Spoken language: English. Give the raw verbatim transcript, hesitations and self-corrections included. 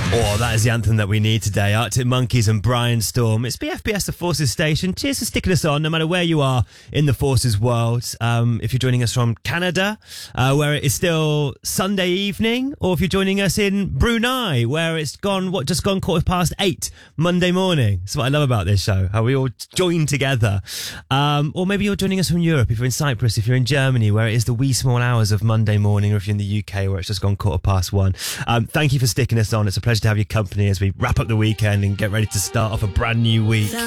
Oh, that is the anthem that we need today. Arctic Monkeys and Brian Storm. It's B F B S, the Forces Station. Cheers for sticking us on, no matter where you are in the Forces world. Um, if you're joining us from Canada, uh, where it is still Sunday evening, or if you're joining us in Brunei, where it's gone, what, just gone quarter past eight Monday morning. That's what I love about this show, how we all join together. Um, or maybe you're joining us from Europe, if you're in Cyprus, if you're in Germany, where it is the wee small hours of Monday morning, or if you're in the U K, where it's just gone quarter past one. Um, thank you for sticking us on. It's a pleasure to have your company as we wrap up the weekend and get ready to start off a brand new week.